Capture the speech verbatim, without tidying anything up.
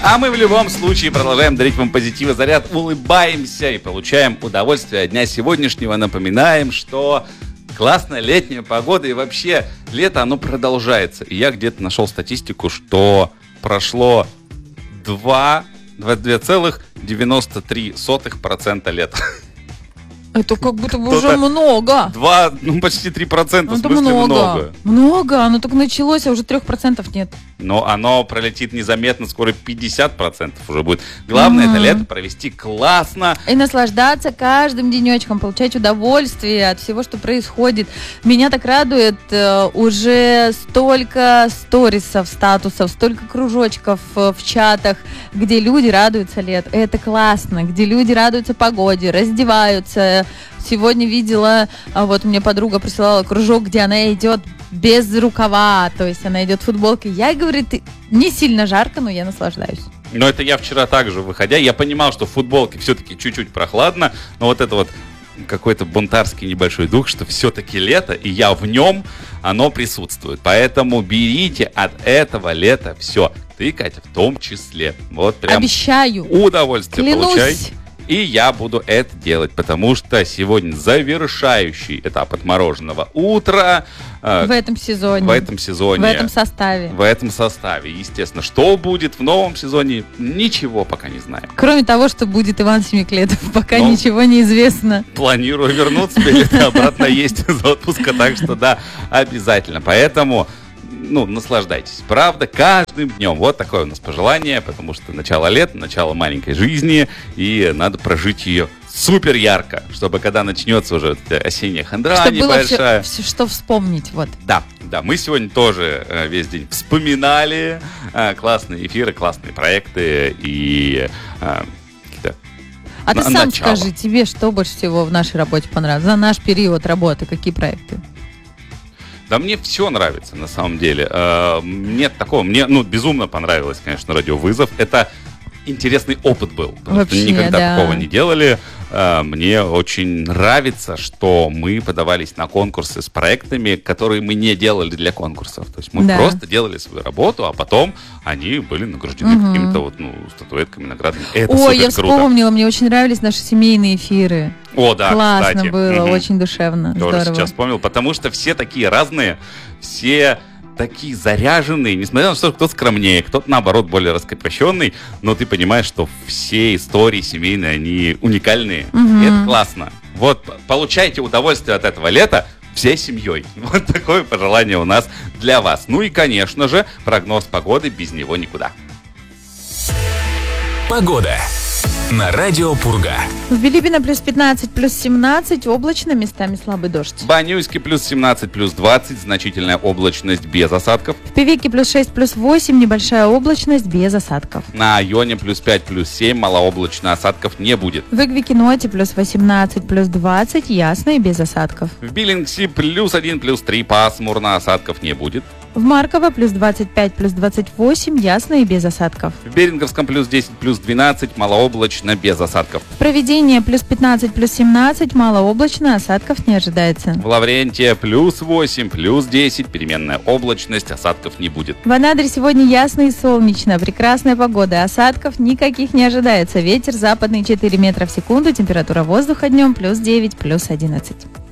А мы в любом случае продолжаем дарить вам позитив и заряд, улыбаемся и получаем удовольствие от дня сегодняшнего. Напоминаем, что классная летняя погода и вообще лето, оно продолжается. И я где-то нашел статистику, что прошло два целых девяносто три сотых процента лета. Это как будто бы уже много. Два, ну почти три процента, в смысле много. много. Много, оно только началось, а уже трех процентов нет. Но оно пролетит незаметно, скоро пятьдесят процентов уже будет. Главное, mm-hmm. это лето провести классно. И наслаждаться каждым денечком, получать удовольствие от всего, что происходит. Меня так радует э, уже столько сторисов, статусов, столько кружочков э, в чатах, где люди радуются лету. Это классно, где люди радуются погоде, раздеваются. Сегодня видела, вот мне подруга присылала кружок, где она идет без рукава, то есть она идет в футболке. Я, говорит, не сильно жарко, но я наслаждаюсь. Но это я вчера также, выходя, я понимал, что в футболке все-таки чуть-чуть прохладно, но вот это вот какой-то бунтарский небольшой дух, что все-таки лето, и я в нем, оно присутствует. Поэтому берите от этого лета все. Ты, Катя, в том числе. Вот прям обещаю. Удовольствие Клянусь. Получай. И я буду это делать, потому что сегодня завершающий этап отмороженного утра. В этом сезоне. В этом сезоне. В этом составе. В этом составе. Естественно, что будет в новом сезоне, ничего пока не знаем. Кроме того, что будет Иван Семиклетов, пока Но ничего не известно. Планирую вернуться, билеты обратно есть из отпуска, так что да, обязательно. Поэтому... Ну, наслаждайтесь. Правда, каждым днем. Вот такое у нас пожелание, потому что начало лета, начало маленькой жизни, и надо прожить ее супер ярко, чтобы когда начнется уже осенняя хандра чтобы небольшая. Было все, все, что вспомнить, вот. Да, да, мы сегодня тоже э, весь день вспоминали э, классные эфиры, классные проекты и э, какие-то А на- ты сам начало. скажи, тебе что больше всего в нашей работе понравилось? За наш период работы какие проекты? Да мне все нравится, на самом деле. Э, Нет такого. Мне, ну, безумно понравилось, конечно, радиовызов. Это интересный опыт был. Потому Вообще, что никогда да. такого не делали. Э, Мне очень нравится, что мы подавались на конкурсы с проектами, которые мы не делали для конкурсов. То есть мы Да. просто делали свою работу, а потом они были награждены Мгм. какими-то вот, ну, статуэтками, наградами. Это Ой, супер я круто. вспомнила, мне очень нравились наши семейные эфиры. О, да, Классно кстати. было, Мгм. очень душевно. Тоже Здорово. сейчас вспомнил, потому что все такие разные, все такие заряженные, несмотря на то, что кто-то скромнее, кто-то, наоборот, более раскрепощенный, но ты понимаешь, что все истории семейные, они уникальные. Мгм. И это классно. Вот, получайте удовольствие от этого лета всей семьей. Вот такое пожелание у нас для вас. Ну и, конечно же, прогноз погоды, без него никуда. Погода на радио Пурга. В Билибино плюс пятнадцать, плюс семнадцать, облачно, местами слабый дождь. В Банюйске плюс семнадцать, плюс двадцать, значительная облачность без осадков. В Певеке плюс шесть, плюс восемь, небольшая облачность без осадков. На Айоне плюс пять, плюс семь, малооблачно, осадков не будет. В Игвикиноте плюс восемнадцать, плюс двадцать, ясно и без осадков. В Биллингсе плюс один, плюс три, пасмурно, осадков не будет. В Марково плюс двадцать пять, плюс двадцать восемь, ясно и без осадков. В Беринговском плюс десять, плюс двенадцать, малооблачно, без осадков. В Провидении плюс пятнадцать, плюс семнадцать, малооблачно, осадков не ожидается. В Лаврентия плюс восемь, плюс десять, переменная облачность, осадков не будет. В Анадыре сегодня ясно и солнечно, прекрасная погода, осадков никаких не ожидается. Ветер западный четыре метра в секунду, температура воздуха днем плюс девять, плюс одиннадцать.